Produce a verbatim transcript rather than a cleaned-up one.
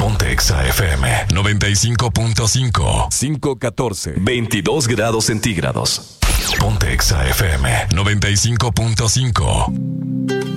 Ponte Exa F M noventa y cinco punto cinco. cinco catorce. veintidós grados centígrados. Ponte Exa F M noventa y cinco punto cinco.